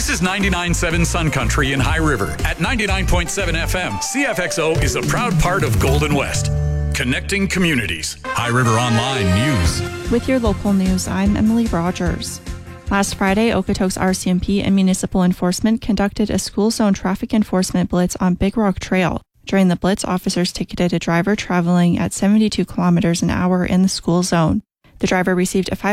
This is 99.7 Sun Country in High River. At 99.7 FM, CFXO is a proud part of Golden West. Connecting communities. High River Online News. With your local news, I'm Emily Rogers. Last Friday, Okotoks RCMP and Municipal Enforcement conducted a school zone traffic enforcement blitz on Big Rock Trail. During the blitz, officers ticketed a driver traveling at 72 kilometers an hour in the school zone. The driver received a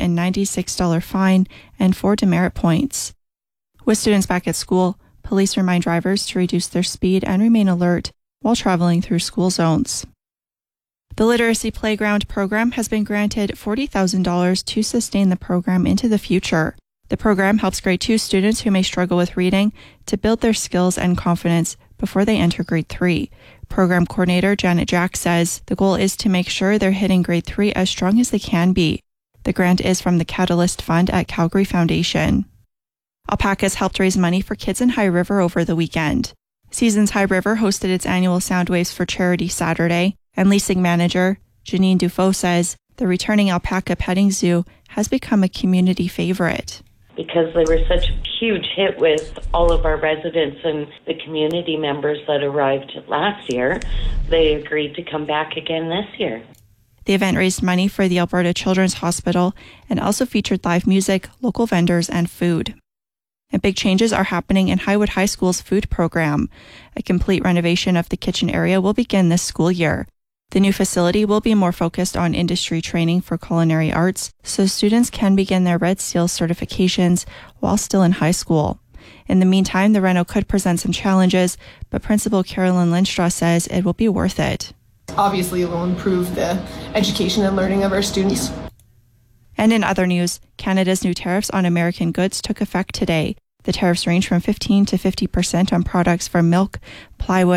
$596 fine and 4 demerit points. With students back at school, police remind drivers to reduce their speed and remain alert while traveling through school zones. The Literacy Playground program has been granted $40,000 to sustain the program into the future. The program helps grade 2 students who may struggle with reading to build their skills and confidence before they enter grade 3. Program coordinator Janet Jack says the goal is to make sure they're hitting grade 3 as strong as they can be. The grant is from the Catalyst Fund at Calgary Foundation. Alpacas helped raise money for kids in High River over the weekend. Seasons High River hosted its annual Soundwaves for Charity Saturday, and leasing manager Janine Dufault says the returning alpaca petting zoo has become a community favorite. Because they were such a huge hit with all of our residents and the community members that arrived last year, they agreed to come back again this year. The event raised money for the Alberta Children's Hospital and also featured live music, local vendors, and food. And big changes are happening in Highwood High School's food program. A complete renovation of the kitchen area will begin this school year. The new facility will be more focused on industry training for culinary arts, so students can begin their Red Seal certifications while still in high school. In the meantime, the reno could present some challenges, but Principal Carolyn Lindstraw says it will be worth it. Obviously, it will improve the education and learning of our students. And in other news, Canada's new tariffs on American goods took effect today. The tariffs range from 15% to 50% on products from milk, plywood,